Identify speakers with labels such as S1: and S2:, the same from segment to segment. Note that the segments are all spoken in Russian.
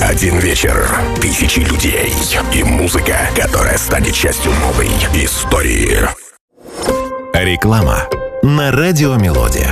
S1: Один вечер, тысячи людей и музыка, которая станет частью новой истории.
S2: Реклама на Радио Мелодия.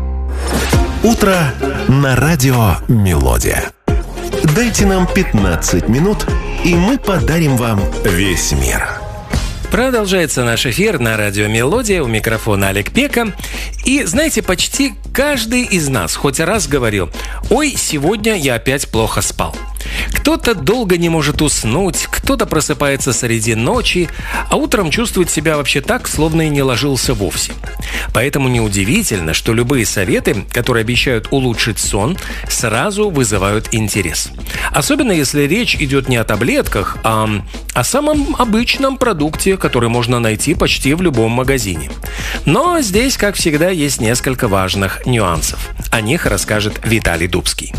S2: Утро на Радио Мелодия. Дайте нам 15 минут, и мы подарим вам весь мир.
S3: Продолжается наш эфир на Радио Мелодия. У микрофона Олег Пека. И, знаете, почти каждый из нас хоть раз говорил: «Ой, сегодня я опять плохо спал». Кто-то долго не может уснуть, кто-то просыпается среди ночи, а утром чувствует себя вообще так, словно и не ложился вовсе. Поэтому неудивительно, что любые советы, которые обещают улучшить сон, сразу вызывают интерес. Особенно если речь идет не о таблетках, а о самом обычном продукте, который можно найти почти в любом магазине. Но здесь, как всегда, есть несколько важных нюансов. О них расскажет Виталий Дубский.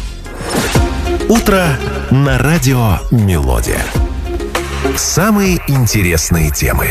S2: Утро на Радио Мелодия. Самые интересные темы.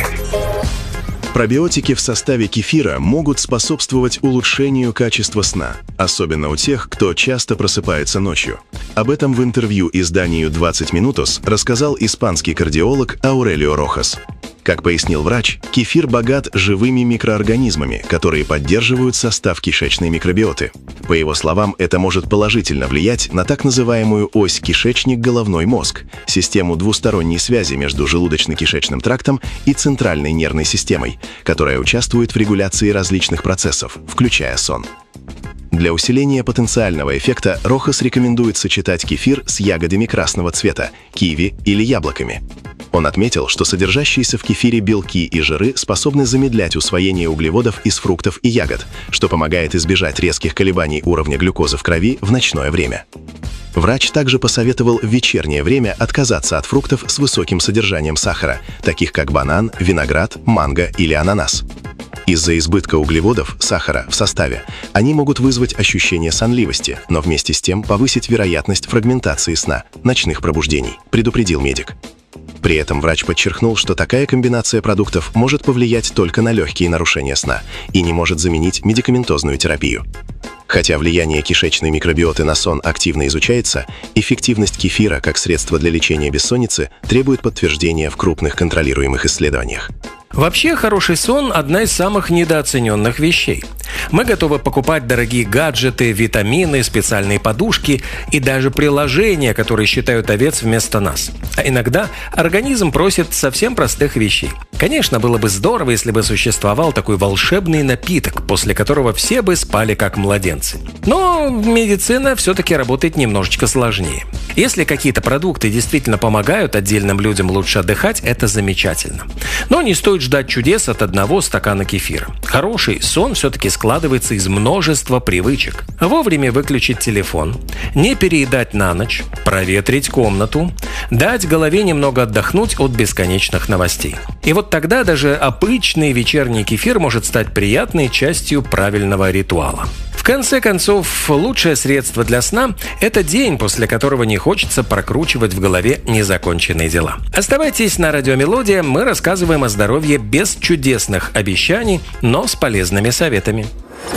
S4: Пробиотики в составе кефира могут способствовать улучшению качества сна, особенно у тех, кто часто просыпается ночью. Об этом в интервью изданию «20 Minutos» рассказал испанский кардиолог Аурелио Рохас. Как пояснил врач, кефир богат живыми микроорганизмами, которые поддерживают состав кишечной микробиоты. По его словам, это может положительно влиять на так называемую ось кишечник-головной мозг, систему двусторонней связи между желудочно-кишечным трактом и центральной нервной системой, которая участвует в регуляции различных процессов, включая сон. Для усиления потенциального эффекта Рохас рекомендует сочетать кефир с ягодами красного цвета, киви или яблоками. Он отметил, что содержащиеся в кефире белки и жиры способны замедлять усвоение углеводов из фруктов и ягод, что помогает избежать резких колебаний уровня глюкозы в крови в ночное время. Врач также посоветовал в вечернее время отказаться от фруктов с высоким содержанием сахара, таких как банан, виноград, манго или ананас. Из-за избытка углеводов, сахара в составе, они могут вызвать ощущение сонливости, но вместе с тем повысить вероятность фрагментации сна, ночных пробуждений, предупредил медик. При этом врач подчеркнул, что такая комбинация продуктов может повлиять только на легкие нарушения сна и не может заменить медикаментозную терапию. Хотя влияние кишечной микробиоты на сон активно изучается, эффективность кефира как средство для лечения бессонницы требует подтверждения в крупных контролируемых исследованиях.
S3: Вообще, хороший сон – одна из самых недооцененных вещей. Мы готовы покупать дорогие гаджеты, витамины, специальные подушки и даже приложения, которые считают овец вместо нас. А иногда организм просит совсем простых вещей. Конечно, было бы здорово, если бы существовал такой волшебный напиток, после которого все бы спали как младенцы. Но медицина все-таки работает немножечко сложнее. Если какие-то продукты действительно помогают отдельным людям лучше отдыхать, это замечательно. Но не стоит ждать чудес от одного стакана кефира. Хороший сон все-таки складывается из множества привычек. Вовремя выключить телефон, не переедать на ночь, проветрить комнату, дать голове немного отдохнуть от бесконечных новостей. И вот тогда даже обычный вечерний кефир может стать приятной частью правильного ритуала. В конце концов, лучшее средство для сна – это день, после которого не хочется прокручивать в голове незаконченные дела. Оставайтесь на Радио Мелодия, мы рассказываем о здоровье без чудесных обещаний, но с полезными советами.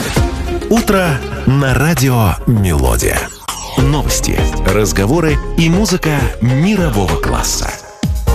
S2: Утро на Радио Мелодия. Новости, разговоры и музыка мирового класса.